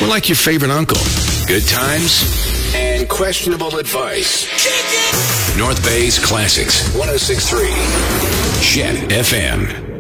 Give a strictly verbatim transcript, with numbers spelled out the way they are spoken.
We're like your favorite uncle. Good times and questionable advice. North Bay's Classics, one oh six point three. Jet F M.